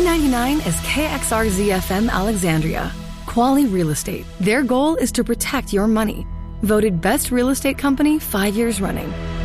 $9.99 is KXRZ-FM Alexandria. Quality Real Estate. Their goal is to protect your money. Voted Best Real Estate Company 5 years running.